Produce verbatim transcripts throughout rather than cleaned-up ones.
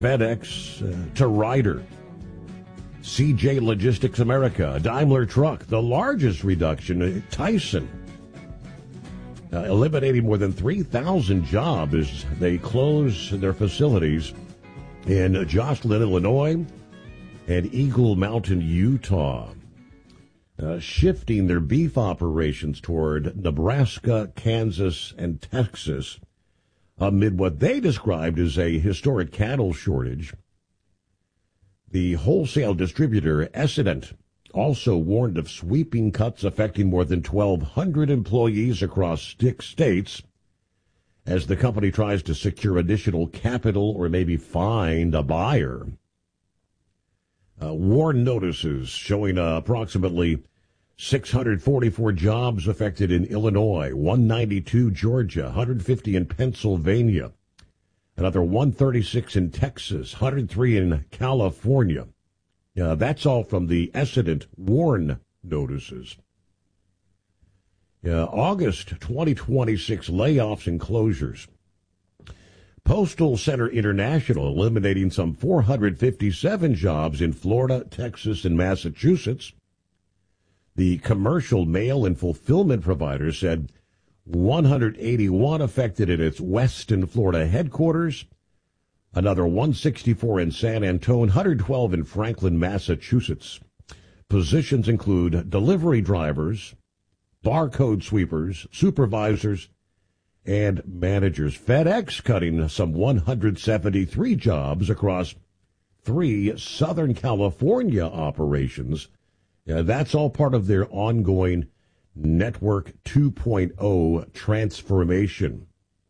FedEx uh, to Ryder. C J Logistics America, Daimler Truck, the largest reduction, uh, Tyson, uh, eliminating more than three thousand jobs as they close their facilities in Joslin, Illinois, and Eagle Mountain, Utah, uh, shifting their beef operations toward Nebraska, Kansas, and Texas amid what they described as a historic cattle shortage. The wholesale distributor Essent also warned of sweeping cuts affecting more than twelve hundred employees across six states as the company tries to secure additional capital or maybe find a buyer. Uh, warn notices showing uh, approximately six hundred forty-four jobs affected in Illinois, one hundred ninety-two Georgia, one hundred fifty in Pennsylvania, another one hundred thirty-six in Texas, one hundred three in California. Uh, that's all from the Essent warn notices. Uh, August twenty twenty-six layoffs and closures. Postal Center International eliminating some four hundred fifty-seven jobs in Florida, Texas, and Massachusetts. The commercial mail and fulfillment provider said one hundred eighty-one affected at its Weston, Florida headquarters, another one hundred sixty-four in San Antonio, one hundred twelve in Franklin, Massachusetts. Positions include delivery drivers, barcode sweepers, supervisors, and managers. FedEx cutting some one hundred seventy-three jobs across three Southern California operations. Uh, that's all part of their ongoing Network two point oh transformation.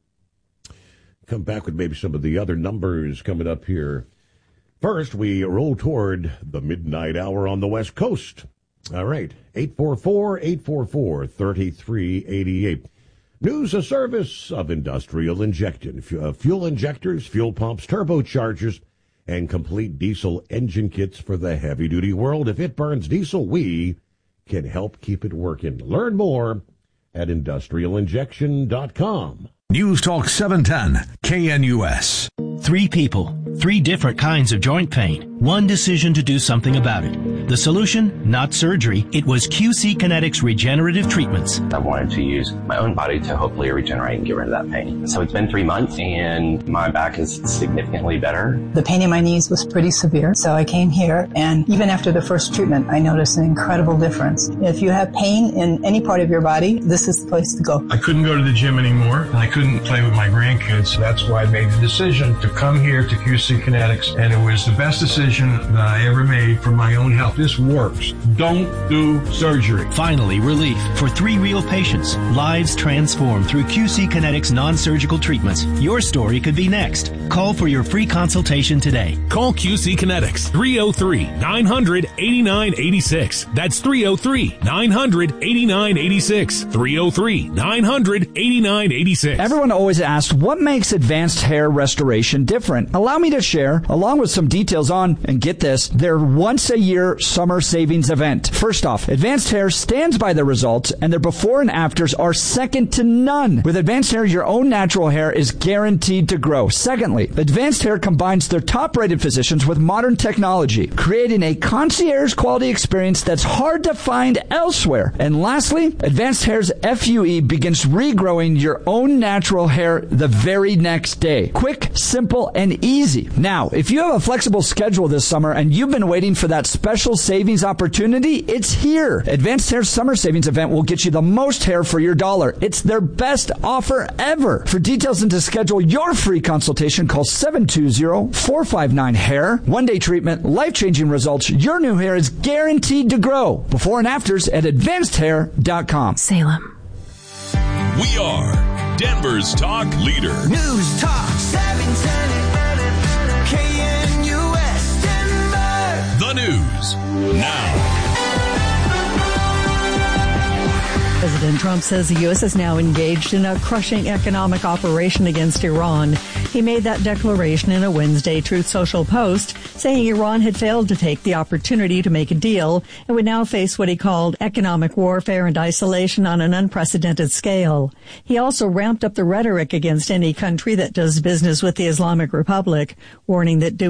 Come back with maybe some of the other numbers coming up here. First, we roll toward the midnight hour on the West Coast. All right, eight four four, eight four four, three three eight eight. News, a service of Industrial Injection. Uh, fuel injectors, fuel pumps, turbochargers, and complete diesel engine kits for the heavy-duty world. If it burns diesel, we can help keep it working. Learn more at industrial injection dot com. News Talk seven ten, K N U S. Three people, three different kinds of joint pain, one decision to do something about it. The solution, not surgery, it was Q C Kinetics regenerative treatments. I wanted to use my own body to hopefully regenerate and get rid of that pain. So it's been three months and my back is significantly better. The pain in my knees was pretty severe, so I came here, and even after the first treatment, I noticed an incredible difference. If you have pain in any part of your body, this is the place to go. I couldn't go to the gym anymore, and I couldn't play with my grandkids, so that's why I made the decision to come here to Q C Kinetics, and it was the best decision that I ever made for my own health. This works. Don't do surgery. Finally, relief for three real patients. Lives transformed through Q C Kinetics non-surgical treatments. Your story could be next. Call for your free consultation today. Call Q C Kinetics, three oh three, nine hundred, eighty-nine eighty-six. That's three oh three, nine hundred, eighty-nine eighty-six. three oh three, nine hundred, eighty-nine eighty-six. Everyone always asks, what makes advanced hair restoration different? Allow me to share, along with some details on, and get this, their once-a-year summer savings event. First off, Advanced Hair stands by their results, and their before and afters are second to none. With Advanced Hair, your own natural hair is guaranteed to grow. Secondly, Advanced Hair combines their top-rated physicians with modern technology, creating a concierge-quality experience that's hard to find elsewhere. And lastly, Advanced Hair's F U E begins regrowing your own natural hair the very next day. Quick, simple, and easy. Now, if you have a flexible schedule this summer and you've been waiting for that special savings opportunity, it's here. Advanced Hair's summer savings event will get you the most hair for your dollar. It's their best offer ever. For details and to schedule your free consultation, call seven two zero, four five nine, hair. One-day treatment, life-changing results. Your new hair is guaranteed to grow. Before and afters at advanced hair dot com. Salem. We are Denver's talk leader. News Talk seven ten, K N U S Denver. The news now. President Trump says the U S is now engaged in a crushing economic operation against Iran. He made that declaration in a Wednesday Truth Social post, saying Iran had failed to take the opportunity to make a deal and would now face what he called economic warfare and isolation on an unprecedented scale. He also ramped up the rhetoric against any country that does business with the Islamic Republic, warning that doing